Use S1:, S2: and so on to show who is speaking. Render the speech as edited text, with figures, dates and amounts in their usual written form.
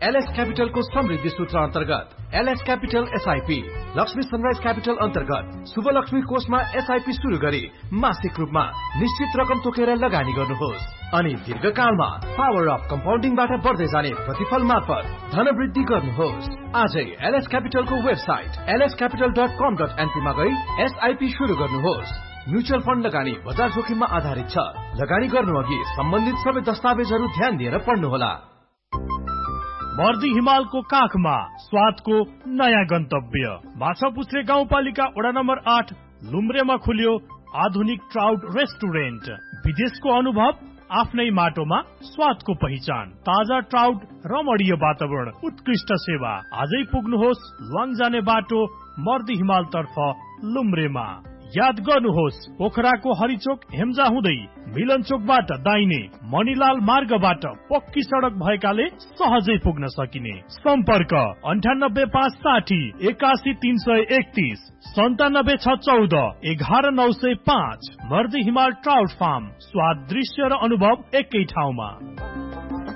S1: LS क्यापिटलको समृद्धि सूत्र अन्तर्गत LS capital SIP, Lakshmi sunrise capital अन्तर्गत शुभलक्ष्मी कोषमा एसआईपी सुरु गरी मासिक रूपमा निश्चित रकम तोकेर लगानी गर्नुहोस् अनि दीर्घकालमा पावर अफ कम्पाउन्डिङबाट बढ्दै जाने प्रतिफल मार्फत धनवृद्धि गर्नुहोस्। आजै एलएस क्यापिटलको वेबसाइट lscapital.com.np मा गई एसआईपी सुरु गर्नुहोस्। म्युचुअल फण्ड लगानी बजार जोखिममा आधारित छ। लगानी गर्नु अघि सम्बन्धित सबै दस्तावेजहरू ध्यान दिएर पढ्नुहोला।
S2: मर्दी हिमालको काखमा स्वादको नयाँ गन्तव्य माछापुच्छ्रे गाउँपालिका वडा नम्बर 8 लुम्ब्रेमा खुल्यो आधुनिक ट्राउट रेस्टुरेन्ट। विदेशको अनुभव आफ्नै माटोमा स्वादको पहिचान, ताजा ट्राउट, रमणीय वातावरण, उत्कृष्ट सेवा। आजै पुग्नुहोस् ल्वाङ जाने बाटो मर्दी हिमाल तर्फ लुम्ब्रेमा। याद गर्नुहोस् पोखराको हरिचोक हेम्जा हुँदै मिलन चोकबाट दाहिने मणिलाल मार्गबाट पक्की सडक भएकाले सहजै पुग्न सकिने। सम्पर्क 9856 81331 97614 11905। मर्दी हिमाल ट्राउट फार्म, स्वाद, दृश्य र अनुभव एकै ठाउँमा।